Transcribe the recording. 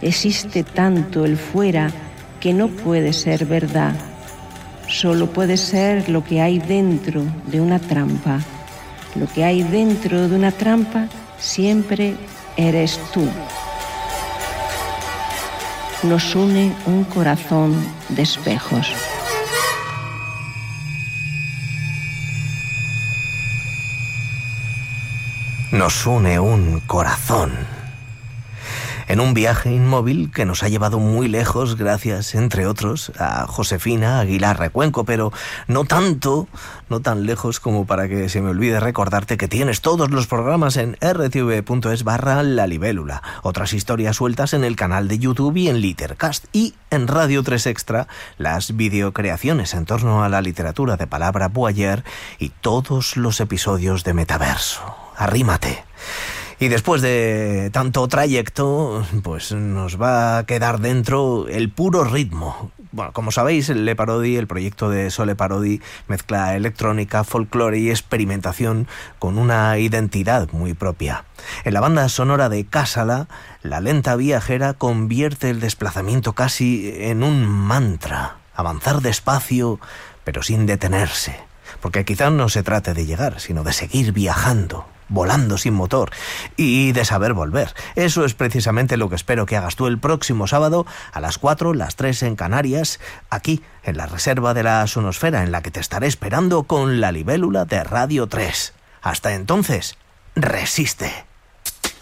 Existe tanto el fuera que no puede ser verdad. Solo puede ser lo que hay dentro de una trampa. Lo que hay dentro de una trampa siempre eres tú. Nos une un corazón de espejos. Nos une un corazón. En un viaje inmóvil que nos ha llevado muy lejos gracias, entre otros, a Josefina Aguilar Recuenco, pero no tan lejos como para que se me olvide recordarte que tienes todos los programas en rtv.es/La Libélula, otras historias sueltas en el canal de YouTube y en Litercast, y en Radio 3 Extra, las videocreaciones en torno a la literatura de Palabra Boyer y todos los episodios de Metaverso. Arrímate. Y después de tanto trayecto, pues nos va a quedar dentro el puro ritmo. Bueno, como sabéis, Le Parodi, el proyecto de Sole Parodi, mezcla electrónica, folclore y experimentación con una identidad muy propia. En la banda sonora de Cásala, la lenta viajera convierte el desplazamiento casi en un mantra. Avanzar despacio, pero sin detenerse. Porque quizás no se trate de llegar, sino de seguir viajando, volando sin motor y de saber volver. Eso es precisamente lo que espero que hagas tú el próximo sábado a las 4, las 3 en Canarias, aquí en la reserva de la Sonosfera, en la que te estaré esperando con La Libélula de Radio 3. Hasta entonces, resiste.